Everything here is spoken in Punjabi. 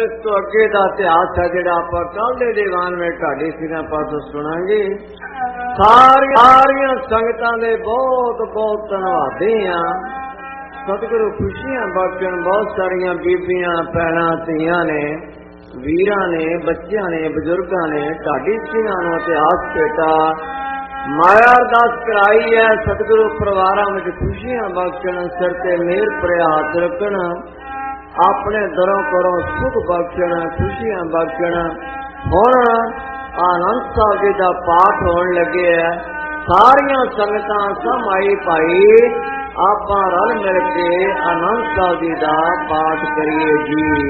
ਇਸ ਤੋਂ ਅੱਗੇ ਦਾ ਇਤਿਹਾਸ ਹੈ ਜਿਹੜਾ ਆਪਾਂ ਕੱਲ੍ਹ ਦੇ ਦੀਵਾਨ ਵਿੱਚ ਢਾਡੀ ਸਿੰਘਾਂ ਪਾਸੋਂ ਸੁਣਾਂਗੇ। ਸਾਰੀਆਂ ਸੰਗਤਾਂ ਦੇ ਬਹੁਤ ਬਹੁਤ ਧੰਨਵਾਦੀ ਆ। ਸਤਿਗੁਰੂ ਖੁਸ਼ੀਆਂ ਬਖਸ਼ਣ। ਬਹੁਤ ਸਾਰੀਆਂ ਬੀਬੀਆਂ, ਭੈਣਾਂ, ਧੀਆਂ ਨੇ, ਵੀਰਾਂ ਨੇ, ਬੱਚਿਆਂ ਨੇ, ਬਜ਼ੁਰਗਾਂ ਨੇ ਢਾਡੀ ਸਿੰਘਾਂ ਨੂੰ ਇਤਿਹਾਸ ਭੇਟਾ ਮਾਇਆ ਅਰਦਾਸ ਕਰਾਈ ਹੈ। ਸਤਿਗੁਰੂ ਪਰਿਵਾਰਾਂ ਵਿੱਚ ਖੁਸ਼ੀਆਂ ਬਖਸ਼ਣ, ਸਿਰ ਤੇ ਮਿਹਰ ਭਰਿਆ ਹੱਥ ਰੱਖਣ, ਆਪਣੇ ਦਰੋਂ ਕਰੋ ਸੁਖ ਬਖਸ਼ਣ, ਖੁਸ਼ੀਆਂ ਬਖਸ਼ਣ। ਹੁਣ ਆਨੰਦ ਸਾਹਿਬ ਜੀ ਦਾ ਪਾਠ ਹੋਣ ਲੱਗੇ ਹੈ। ਸਾਰੀਆਂ ਸੰਗਤਾਂ ਸਮਾਈ ਭਾਈ ਆਪਾਂ ਰਲ ਮਿਲ ਕੇ ਆਨੰਦ ਸਾਹਿਬ ਜੀ ਦਾ ਪਾਠ ਕਰੀਏ ਜੀ।